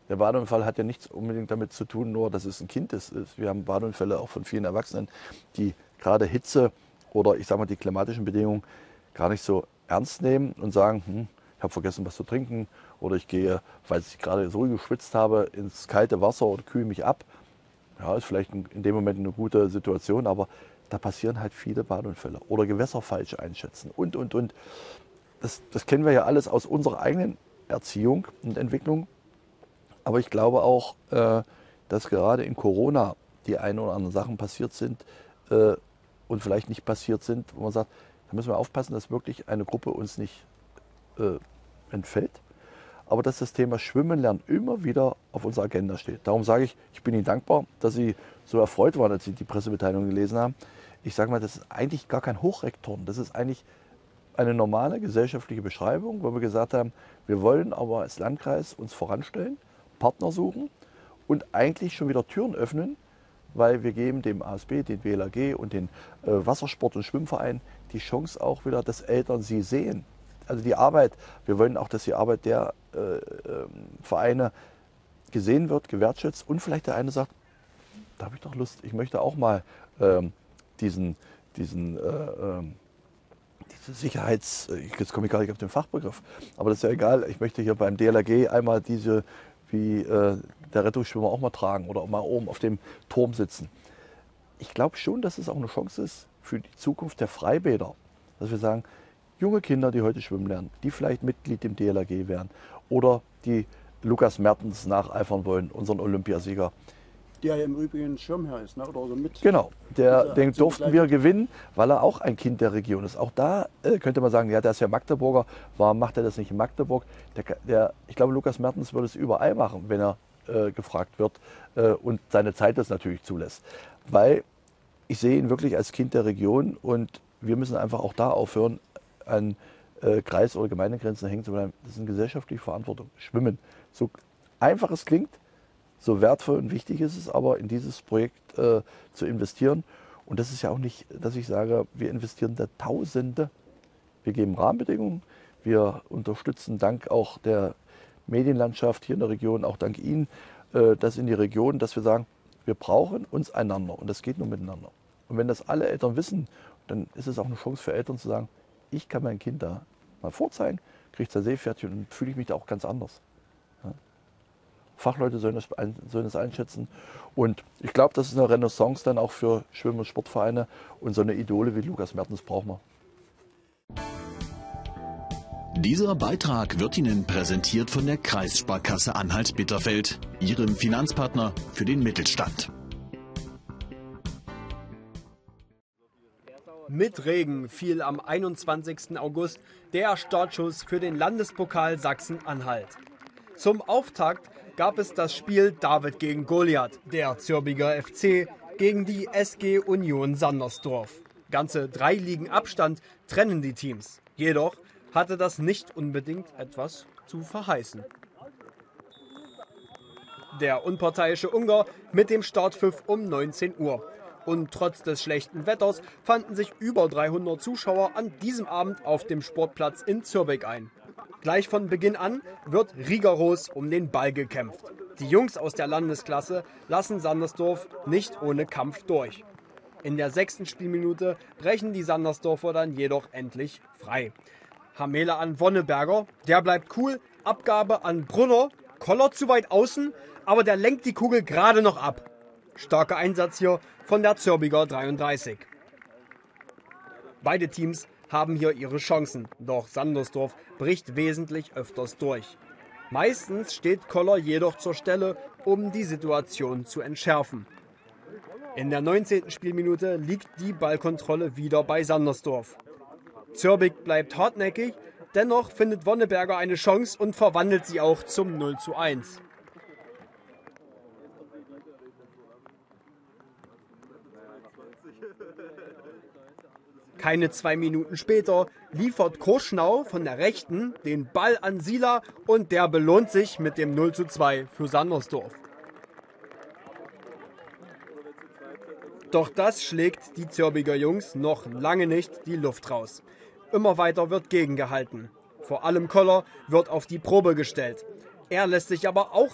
Der Badeunfall hat ja nichts unbedingt damit zu tun, nur dass es ein Kind ist. Wir haben Badeunfälle auch von vielen Erwachsenen, die gerade Hitze oder ich sage mal die klimatischen Bedingungen gar nicht so ernst nehmen und sagen, ich habe vergessen, was zu trinken oder ich gehe, weil ich gerade so geschwitzt habe, ins kalte Wasser oder kühle mich ab. Ja, ist vielleicht in dem Moment eine gute Situation, aber da passieren halt viele Badeunfälle oder Gewässer falsch einschätzen und. Das kennen wir ja alles aus unserer eigenen Erziehung und Entwicklung. Aber ich glaube auch, dass gerade in Corona die ein oder anderen Sachen passiert sind und vielleicht nicht passiert sind, wo man sagt, da müssen wir aufpassen, dass wirklich eine Gruppe uns nicht entfällt. Aber dass das Thema Schwimmen lernen immer wieder auf unserer Agenda steht. Darum sage ich, ich bin Ihnen dankbar, dass Sie so erfreut waren, als Sie die Pressemitteilung gelesen haben. Ich sage mal, das ist eigentlich gar kein Hochrektorn. Das ist eigentlich eine normale gesellschaftliche Beschreibung, wo wir gesagt haben, wir wollen aber als Landkreis uns voranstellen, Partner suchen und eigentlich schon wieder Türen öffnen, weil wir geben dem ASB, den WLAG und den Wassersport- und Schwimmverein die Chance auch wieder, dass Eltern sie sehen. Also die Arbeit, wir wollen auch, dass die Arbeit der Vereine gesehen wird, gewertschätzt und vielleicht der eine sagt, da habe ich doch Lust, ich möchte auch mal diese jetzt komme ich gar nicht auf den Fachbegriff, aber das ist ja egal, ich möchte hier beim DLRG einmal diese, wie der Rettungsschwimmer auch mal tragen oder auch mal oben auf dem Turm sitzen. Ich glaube schon, dass es auch eine Chance ist für die Zukunft der Freibäder, dass wir sagen, junge Kinder, die heute schwimmen lernen, die vielleicht Mitglied im DLRG werden oder die Lukas Mertens nacheifern wollen, unseren Olympiasieger. Der ja im Übrigen Schirmherr ist, ne? Oder so mit. Genau, den durften wir gewinnen, weil er auch ein Kind der Region ist. Auch da könnte man sagen, ja, der ist ja Magdeburger, warum macht er das nicht in Magdeburg? Ich glaube, Lukas Mertens würde es überall machen, wenn er gefragt wird und seine Zeit das natürlich zulässt. Weil ich sehe ihn wirklich als Kind der Region und wir müssen einfach auch da aufhören, an Kreis- oder Gemeindegrenzen hängen zu bleiben. Das ist eine gesellschaftliche Verantwortung. Schwimmen, so einfach es klingt, so wertvoll und wichtig ist es aber, in dieses Projekt zu investieren. Und das ist ja auch nicht, dass ich sage, wir investieren da Tausende. Wir geben Rahmenbedingungen, wir unterstützen dank auch der Medienlandschaft hier in der Region, auch dank Ihnen, das in die Region, dass wir sagen, wir brauchen uns einander und das geht nur miteinander. Und wenn das alle Eltern wissen, dann ist es auch eine Chance für Eltern zu sagen, ich kann mein Kind da mal vorzeigen, kriege sein Seepferdchen und fühle ich mich da auch ganz anders. Ja. Fachleute sollen das einschätzen. Und ich glaube, das ist eine Renaissance dann auch für Schwimm- und Sportvereine. Und so eine Idole wie Lukas Mertens brauchen wir. Dieser Beitrag wird Ihnen präsentiert von der Kreissparkasse Anhalt-Bitterfeld, Ihrem Finanzpartner für den Mittelstand. Mit Regen fiel am 21. August der Startschuss für den Landespokal Sachsen-Anhalt. Zum Auftakt gab es das Spiel David gegen Goliath, der Zürbiger FC gegen die SG Union Sandersdorf. Ganze 3 Ligen Abstand trennen die Teams. Jedoch hatte das nicht unbedingt etwas zu verheißen. Der unparteiische Ungar mit dem Startpfiff um 19 Uhr. Und trotz des schlechten Wetters fanden sich über 300 Zuschauer an diesem Abend auf dem Sportplatz in Zürich ein. Gleich von Beginn an wird rigoros um den Ball gekämpft. Die Jungs aus der Landesklasse lassen Sandersdorf nicht ohne Kampf durch. In der 6. Spielminute brechen die Sandersdorfer dann jedoch endlich frei. Hamele an Wonneberger, der bleibt cool, Abgabe an Brunner, Koller zu weit außen, aber der lenkt die Kugel gerade noch ab. Starker Einsatz hier von der Zürbiger 33. Beide Teams haben hier ihre Chancen, doch Sandersdorf bricht wesentlich öfters durch. Meistens steht Koller jedoch zur Stelle, um die Situation zu entschärfen. In der 19. Spielminute liegt die Ballkontrolle wieder bei Sandersdorf. Zürich bleibt hartnäckig, dennoch findet Wonneberger eine Chance und verwandelt sie auch zum 0:1. Keine 2 Minuten später liefert Koschnau von der Rechten den Ball an Sila und der belohnt sich mit dem 0:2 für Sandersdorf. Doch das schlägt die Zürbiger Jungs noch lange nicht die Luft raus. Immer weiter wird gegengehalten. Vor allem Koller wird auf die Probe gestellt. Er lässt sich aber auch